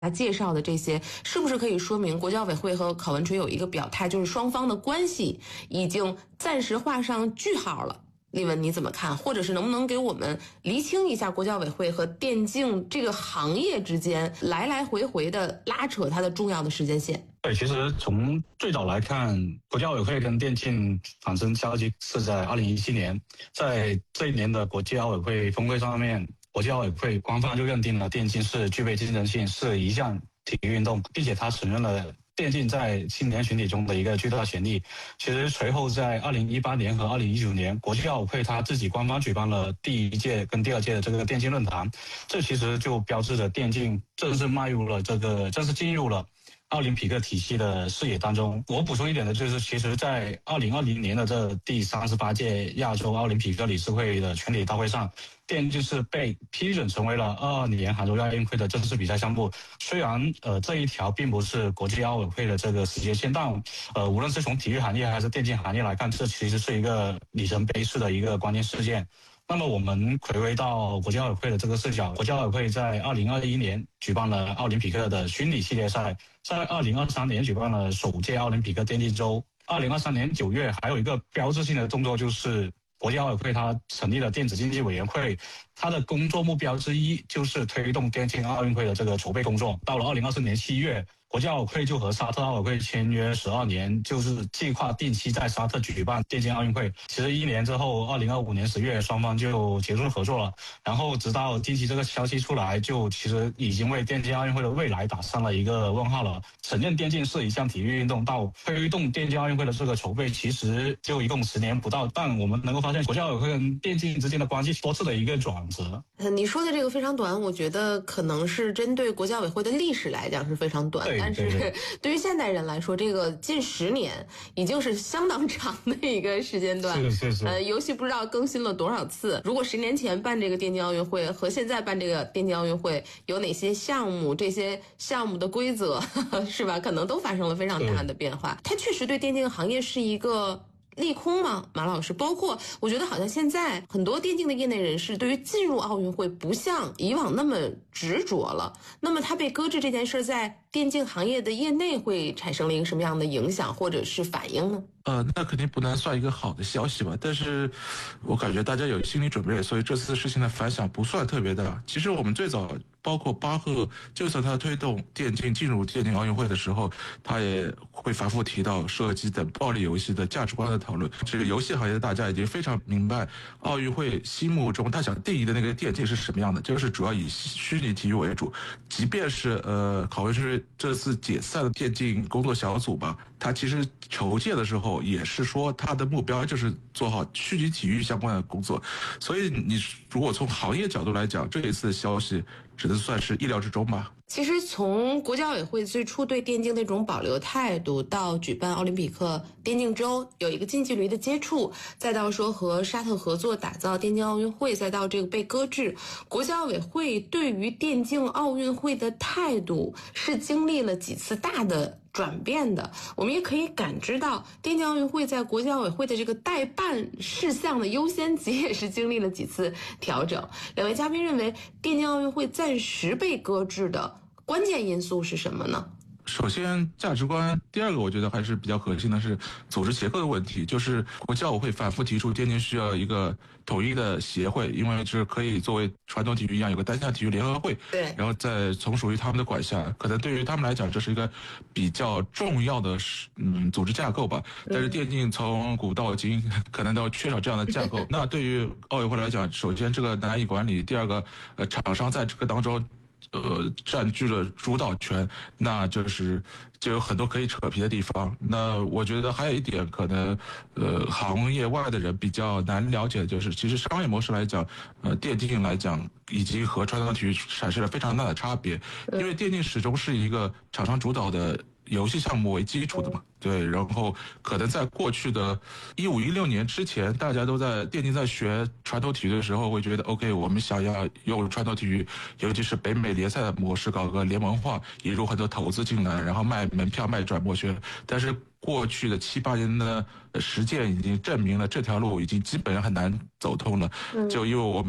他介绍的这些，是不是可以说明国际奥委会和考文垂有一个表态，就是双方的关系已经暂时画上句号了？丽文你怎么看？或者是能不能给我们厘清一下国际奥委会和电竞这个行业之间来来回回的拉扯它的重要的时间线？ 对，其实从最早来看，国际奥委会跟电竞产生交集是在2017年，在这一年的国际奥委会峰会上面，国际奥委会官方就认定了电竞是具备竞争性，是一项体育运动，并且他承认了电竞在青年群体中的一个巨大潜力。其实随后在2018年和2019年，国际奥委会他自己官方举办了第1届跟第2届的这个电竞论坛，这其实就标志着电竞正式进入了奥林匹克体系的视野当中。我补充一点的就是，其实在2020年的这第38届亚洲奥林匹克理事会的全体大会上，电竞是被批准成为了22年杭州亚运会的正式比赛项目。虽然这一条并不是国际奥委会的这个时间线，但无论是从体育行业还是电竞行业来看，这其实是一个里程碑式的一个关键事件。那么我们回归到国际奥委会的这个视角，国际奥委会在2021年举办了奥林匹克的虚拟系列赛，在2023年举办了首届奥林匹克电竞周。2023年9月还有一个标志性的动作，就是国际奥委会它成立了电子竞技委员会，它的工作目标之一就是推动电竞奥运会的这个筹备工作。到了2024年7月，国际奥委会就和沙特奥委会签约12年，就是计划定期在沙特举办电竞奥运会。其实1年之后，2025年10月，双方就结束合作了。然后直到近期这个消息出来，就其实已经为电竞奥运会的未来打上了一个问号了。承认电竞是一项体育运动，到推动电竞奥运会的这个筹备，其实就一共10年不到。但我们能够发现，国际奥委会跟电竞之间的关系多次的一个转折。 你说的这个非常短，我觉得可能是针对国际奥委会的历史来讲是非常短，但是对于现代人来说，这个近10年已经是相当长的一个时间段。 是。 游戏不知道更新了多少次。如果10年前办这个电竞奥运会和现在办这个电竞奥运会有哪些项目，这些项目的规则是吧，可能都发生了非常大的变化。它确实对电竞行业是一个利空吗？马老师，包括我觉得好像现在很多电竞的业内人士对于进入奥运会不像以往那么执着了。那么它被搁置这件事在电竞行业的业内会产生了一个什么样的影响或者是反应呢？ 那肯定不能算一个好的消息吧，但是我感觉大家有心理准备，所以这次事情的反响不算特别大。其实我们最早包括巴赫，就算他推动电竞进入电竞奥运会的时候，他也会反复提到射击等暴力游戏的价值观的讨论。这个游戏行业的大家已经非常明白，奥运会心目中他想定义的那个电竞是什么样的，就是主要以虚拟体育为主。即便是考文垂这次解散的电竞工作小组吧，他其实筹建的时候也是说他的目标就是做好虚拟体育相关的工作。所以你如果从行业角度来讲，这一次的消息只能算是意料之中吧。 其实从国际奥委会最初对电竞那种保留态度，到举办奥林匹克电竞周有一个近距离的接触，再到说和沙特合作打造电竞奥运会，再到这个被搁置，国际奥委会对于电竞奥运会的态度是经历了几次大的转变的。我们也可以感知到电竞奥运会在国际奥委会的这个代办事项的优先级也是经历了几次调整。两位嘉宾认为电竞奥运会暂时被搁置的关键因素是什么呢？ 首先价值观，第二个我觉得还是比较核心的是组织结构的问题，就是国际奥委会反复提出电竞需要一个统一的协会，因为是可以作为传统体育一样有个单项体育联合会， 对， 然后再从属于他们的管辖，可能对于他们来讲这是一个比较重要的组织架构吧。但是电竞从古到今可能都缺少这样的架构。那对于奥委会来讲，首先这个难以管理，第二个厂商在这个当中占据了主导权，那就有很多可以扯皮的地方。那我觉得还有一点可能行业外的人比较难了解的就是，其实商业模式来讲，电竞来讲已经和传统体育产生了非常大的差别，因为电竞始终是一个厂商主导的游戏项目为基础的嘛，对。然后可能在过去的15、16年之前，大家都在电竞在学传统体育的时候，会觉得 OK， 我们想要用传统体育，尤其是北美联赛的模式，搞个联盟化，引入很多投资进来，然后卖门票、卖转播权。但是过去的7、8年的实践已经证明了这条路已经基本上很难走通了。就因为我们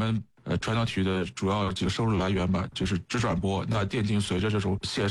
传统体育的主要几个收入来源吧，就是直转播。那电竞随着这种线